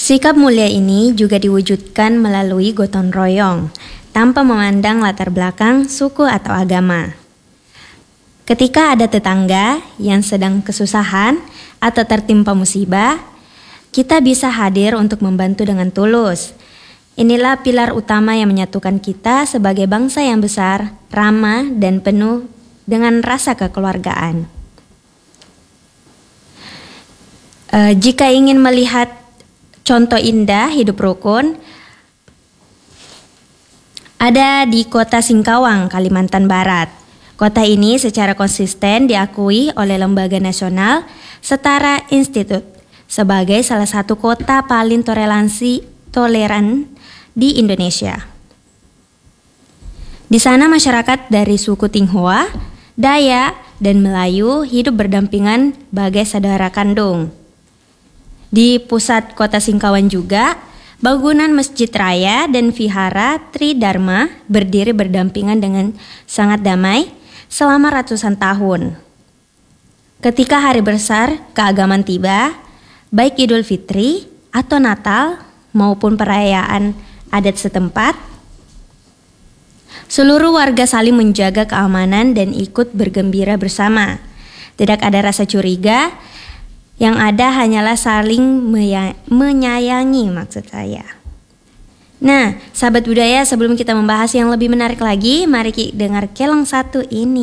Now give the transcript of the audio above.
Sikap mulia ini juga diwujudkan melalui gotong royong, tanpa memandang latar belakang, suku atau agama. Ketika ada tetangga yang sedang kesusahan atau tertimpa musibah, kita bisa hadir untuk membantu dengan tulus. Inilah pilar utama yang menyatukan kita sebagai bangsa yang besar, ramah, dan penuh dengan rasa kekeluargaan. Jika ingin melihat contoh indah hidup rukun, ada di kota Singkawang, Kalimantan Barat. Kota ini secara konsisten diakui oleh Lembaga Nasional Setara Institute sebagai salah satu kota paling toleran di Indonesia. Di sana masyarakat dari suku Tionghoa, Dayak, dan Melayu hidup berdampingan bagai saudara kandung. Di pusat kota Singkawang juga, bangunan Masjid Raya dan Vihara Tridharma berdiri berdampingan dengan sangat damai selama ratusan tahun. Ketika hari besar keagamaan tiba, baik Idul Fitri atau Natal maupun perayaan adat setempat, seluruh warga saling menjaga keamanan dan ikut bergembira bersama. Tidak ada rasa curiga, yang ada hanyalah saling menyayangi maksud saya. Nah, sahabat budaya, sebelum kita membahas yang lebih menarik lagi, mari kita dengar keleng satu ini.